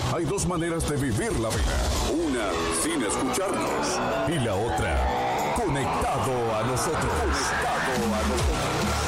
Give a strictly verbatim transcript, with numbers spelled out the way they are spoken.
Hay dos maneras de vivir la vida. Una sin escucharnos y la otra conectado a nosotros. Conectado a nosotros.